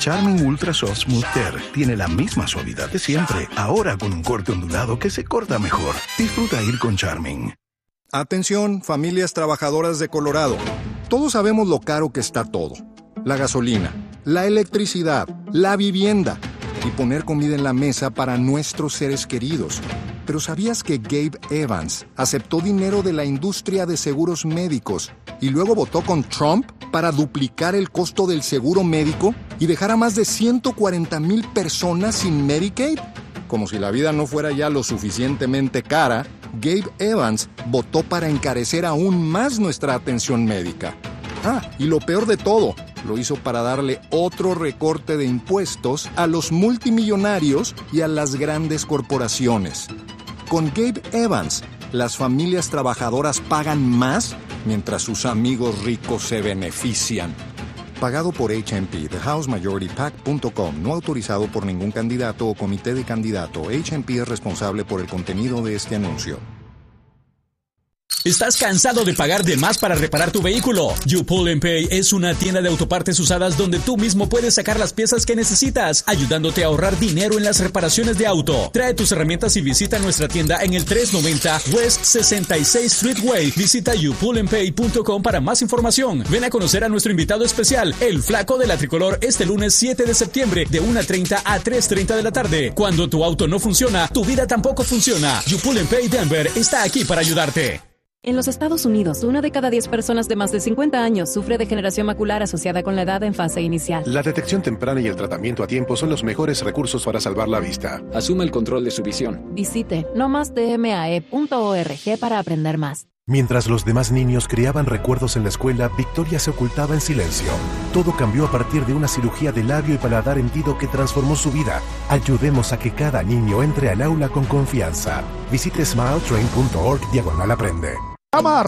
Charmin Ultra Soft Smooth Tear tiene la misma suavidad de siempre, ahora con un corte ondulado que se corta mejor. Disfruta ir con Charmin. Atención, familias trabajadoras de Colorado. Todos sabemos lo caro que está todo. La gasolina, la electricidad, la vivienda y poner comida en la mesa para nuestros seres queridos. Pero ¿sabías que Gabe Evans aceptó dinero de la industria de seguros médicos y luego votó con Trump para duplicar el costo del seguro médico y dejar a más de 140,000 personas sin Medicaid? Como si la vida no fuera ya lo suficientemente cara, Gabe Evans votó para encarecer aún más nuestra atención médica. Y lo peor de todo, lo hizo para darle otro recorte de impuestos a los multimillonarios y a las grandes corporaciones. Con Gabe Evans, las familias trabajadoras pagan más mientras sus amigos ricos se benefician. Pagado por HMP, TheHouseMajorityPAC.com, no autorizado por ningún candidato o comité de candidato. HMP es responsable por el contenido de este anuncio. ¿Estás cansado de pagar de más para reparar tu vehículo? You Pull and Pay es una tienda de autopartes usadas donde tú mismo puedes sacar las piezas que necesitas, ayudándote a ahorrar dinero en las reparaciones de auto. Trae tus herramientas y visita nuestra tienda en el 390 West 66 Street Way. Visita youpullandpay.com para más información. Ven a conocer a nuestro invitado especial, el Flaco de la Tricolor, este lunes 7 de septiembre de 1:30 a 3:30 de la tarde. Cuando tu auto no funciona, tu vida tampoco funciona. You Pull and Pay Denver está aquí para ayudarte. En los Estados Unidos, 1 de cada 10 personas de más de 50 años sufre degeneración macular asociada con la edad en fase inicial. La detección temprana y el tratamiento a tiempo son los mejores recursos para salvar la vista. Asuma el control de su visión. Visite nomasdmae.org para aprender más. Mientras los demás niños creaban recuerdos en la escuela, Victoria se ocultaba en silencio. Todo cambió a partir de una cirugía de labio y paladar hendido que transformó su vida. Ayudemos a que cada niño entre al aula con confianza. Visite smiletrain.org/aprende. Amar